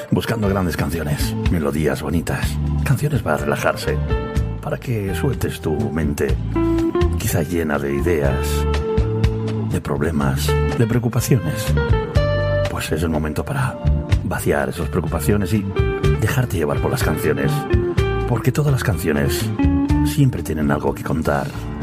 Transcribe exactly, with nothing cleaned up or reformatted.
buscando grandes canciones, melodías bonitas, canciones para relajarse, para que sueltes tu mente, quizá llena de ideas, de problemas, de preocupaciones. Pues es el momento para vaciar esas preocupaciones y dejarte llevar por las canciones, porque todas las canciones siempre tienen algo que contar.